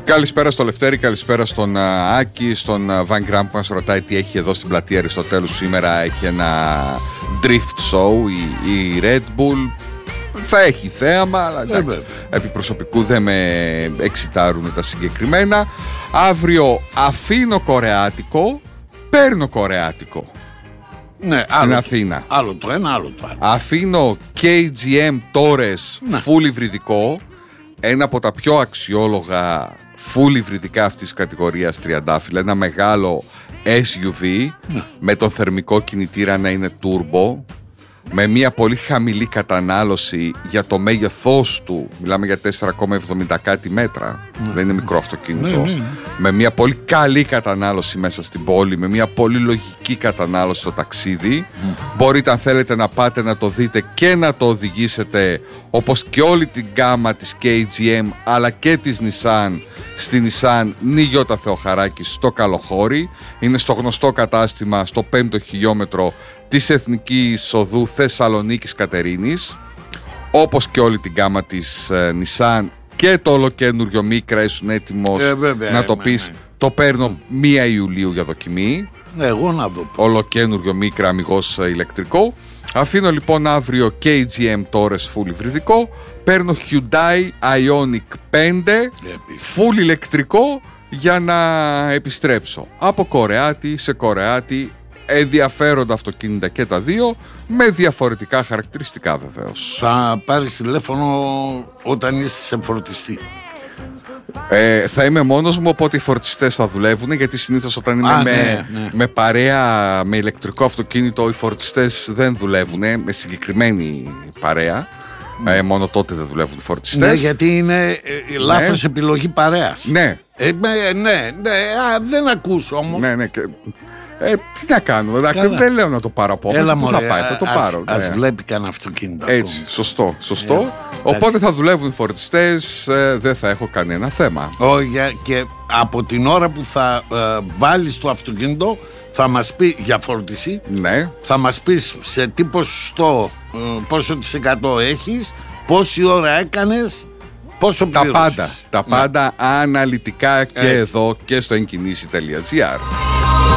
Καλησπέρα στο Λευτέρη, καλησπέρα στον Άκη, στον Van Gram που μας ρωτάει τι έχει εδώ στην πλατεία Αριστοτέλου σήμερα. Έχει ένα drift show, η Red Bull. Θα έχει θέαμα, αλλά επί προσωπικού δεν με εξητάρουν τα συγκεκριμένα. Αύριο αφήνω κορεάτικο, παίρνω κορεάτικο. Ναι, στην άλλο Αθήνα. Άλλο το ένα, άλλο το άλλο. Αφήνω KGM Torres full υβριδικό. Ένα από τα πιο αξιόλογα full υβριδικά αυτής της κατηγορίας τριαντάφυλλα. Ένα μεγάλο SUV με τον θερμικό κινητήρα να είναι turbo, με μια πολύ χαμηλή κατανάλωση για το μέγεθός του. Μιλάμε για 4,70 κάτι μέτρα. Δεν είναι μικρό αυτοκίνητο. Με μια πολύ καλή κατανάλωση μέσα στην πόλη, με μια πολύ λογική κατανάλωση στο ταξίδι. Μπορείτε, αν θέλετε, να πάτε να το δείτε και να το οδηγήσετε, όπως και όλη την γκάμα της KGM αλλά και της Nissan, στη Nissan Νίγιωτα Θεοχαράκη στο Καλοχώρι. Είναι στο γνωστό κατάστημα στο 5ο χιλιόμετρο της Εθνικής Οδού Θεσσαλονίκης Κατερίνης. Όπως και όλη την γκάμα της Nissan και το ολοκένουργιο Micra. Ήσουν έτοιμος να το πεις? Το παίρνω 1 Ιουλίου για δοκιμή. Εγώ να δω. Ολοκένουργιο Micra αμιγώς ηλεκτρικό. Αφήνω λοιπόν αύριο KGM Torres full υβριδικό. Παίρνω Hyundai Ioniq 5 full ηλεκτρικό για να επιστρέψω από Κορεάτη σε Κορεάτη. Ενδιαφέροντα αυτοκίνητα και τα δύο, με διαφορετικά χαρακτηριστικά βεβαίως. Θα πάρεις τηλέφωνο όταν είσαι σε φορτιστή? Θα είμαι μόνος μου, οπότε οι φορτιστές θα δουλεύουν, γιατί συνήθως όταν είμαι με παρέα με ηλεκτρικό αυτοκίνητο, οι φορτιστές δεν δουλεύουν, με συγκεκριμένη παρέα. Μόνο τότε δεν δουλεύουν οι φορτιστές. Ναι, γιατί είναι λάθος επιλογή παρέας. Ναι. Δεν ακούς όμως. Ναι. Τι να κάνω, δεν λέω να το πάρω απόφαση. Πού θα πάει, θα το πάρω. Ας βλέπει κανένα αυτοκίνητο. Έτσι, σωστό. Οπότε θα δουλεύουν οι φορτιστές, δεν θα έχω κανένα θέμα. Και από την ώρα που θα βάλεις το αυτοκίνητο, θα μας πει για φόρτιση. Ναι. Θα μας πεις σε τι ποσοστό, πόσο της 100 έχεις, πόση ώρα έκανες, πόσο πλήρωσες. Τα πάντα αναλυτικά και εδώ και στο enkinishi.gr.